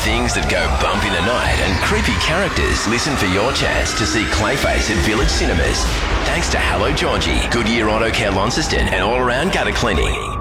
things that go bump in the night and creepy characters, listen for your chance to see Clayface at Village Cinemas. Thanks to Hello Georgie, Goodyear Auto Care Launceston and all around gutter cleaning.